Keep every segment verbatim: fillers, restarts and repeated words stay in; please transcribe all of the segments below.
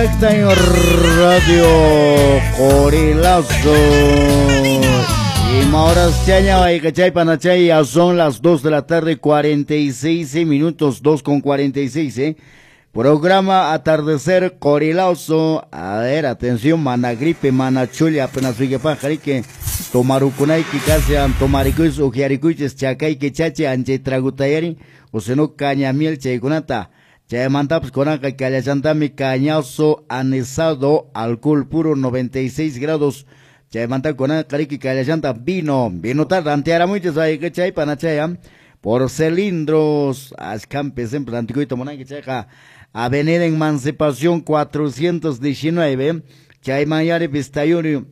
Está en Radio Corilazo. Y Mauras Chaña, Cachay Panachay, ya son las dos de la tarde, cuarenta y seis minutos, dos con cuarenta y seis, eh. Programa Atardecer Corilazo. A ver, atención, mana gripe, mana chulia, apenas sigue pajarique. Tomarukunay, que casi han tomaricus, ujiaricuches, chacay, que chache, anche tragutayari, o se no cañamiel, chaykunata. Chaymanta, pues con acá, que haya mi cañazo anesado, alcohol puro, noventa y seis grados. Chaymanta, con acá, que haya vino, vino tardanteara muchos, hay que chay, panachaya, por cilindros, ascampes, en plantico y tomonan que checa. Avenida Emancipación cuatrocientos diecinueve, Chaymayare Vistayuri,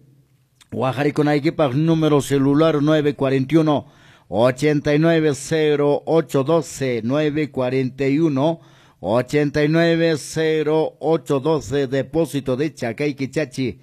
Oaxaca, número celular nueve cuarenta y uno, ochenta y nueve cero ocho doce, nueve cuarenta y uno, ochenta y nueve cero ocho doce, depósito de Chacay Quichachi.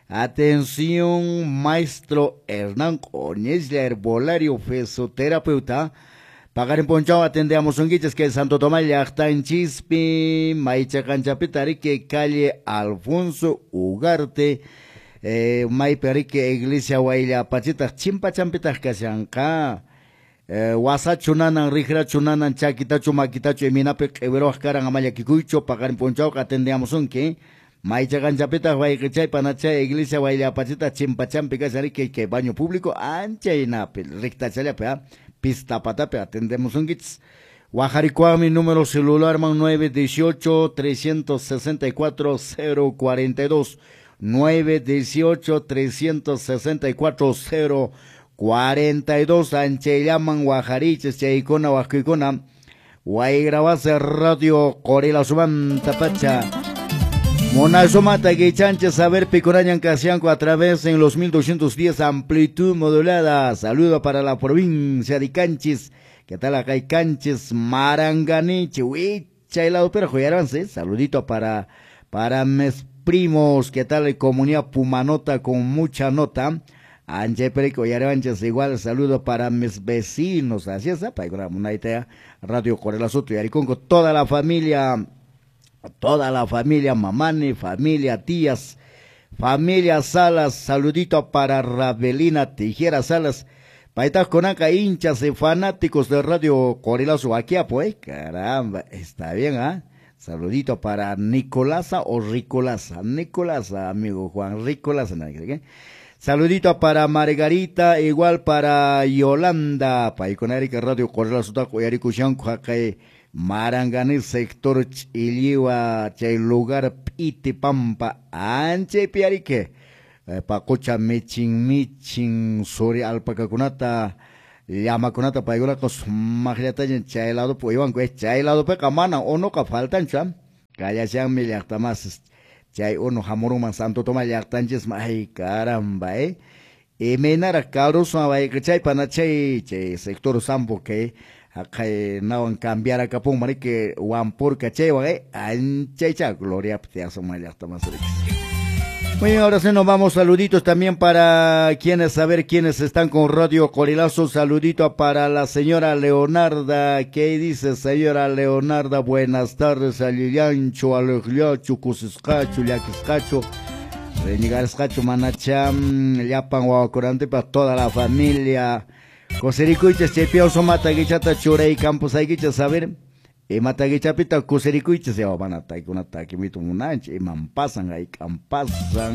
Atención, maestro Hernán Oñez, herbolario fisioterapeuta. Pagar en Ponchao, atendemos un guiches que Santo Tomás está en Chispi, Maicha Canchapitarique, calle Alfonso Ugarte, eh, Maiperique, Iglesia Huayla, Pachita, Chimpa Champitas Casanca, eh, Wasa Chunanan, Rijra Chunanan, Chaquitacho, Maquitacho, Eminape, Ebero Ascaran, Amaya Kikucho, pagar en Ponchao, atendemos un que, Maicha Canchapitas, Huaychay, Panacha, Iglesia Huayla, Pachita, Chimpa Champi Casarique, que baño público, ancha y nape, recta chalapea. Pista patape, atendemos un gits. Guajaricuami, número celular, man nueve dieciocho, trescientos sesenta y cuatro, cero cuarenta y dos. nueve dieciocho, trescientos sesenta y cuatro, cero cuarenta y dos. Ancheyaman, Guajariches, Chaicona, Huasquicona. Guaygrabase, Radio Corila Suban, Tapacha. Monazomata Guichanche, saber Picorañan Casianco a través en los mil doscientos diez, amplitud modulada. Saludo para la provincia de Canchis. ¿Qué tal acá hay Canchis? Maranganí, Chihuicha y lado pero joyaranse. Saludito para, para mis primos. ¿Qué tal? Comunidad Pumanota con mucha nota. Anche Perico y Aranches igual. Saludo para mis vecinos. Así es, para una idea. Radio Corela Soto y Ariconco. Toda la familia. Toda la familia Mamani, familia Tías, familia Salas, saludito para Rabelina Tijera Salas, paitas con acá hinchas y fanáticos de Radio Corilazo aquí, pues, caramba, está bien, ¿ah? ¿eh? Saludito para Nicolasa o Ricolasa, Nicolasa, amigo Juan, Ricolasa, ¿eh? Saludito para Margarita, igual para Yolanda, para con Erika Radio Corilazo, y Erico Shanco, acá Maranganí, sector Iliwa, chay lugar Pitipampa, anche piarique, eh, pacocha michin michin, sori alpacacunata, llamaconata, paigona cos magliata, chay lado, pues iban que chay lado peca mana, o no ka faltan cham, calla sean mil más, chay uno jamoruma santo toma yactanches, ay caramba, eh. Y menara cabros, que chay panachay, chay sector sambo que, acá no cambiar acá pon marique wampur cachewa eh ancha gloria te asoma hasta más. Muy bien, ahora sí nos vamos, saluditos también para quienes, saber quiénes están con Radio Corilazo. Saludito para la señora Leonarda. ¿Qué dice señora Leonarda? Buenas tardes a Liliancho, a Legliacho, Cusiscacho, Liaquiscacho, Renigarescacho, Manacham, Yapan, Guacorante, para toda la familia. Cosericuiches, chepeo, so mataguichata, churey, campos, aiguichas, saber, y mataguichapita, cosericuiches, se van a ataque, un ataque, mito, un ancho, y mampasan, ahí, campasan.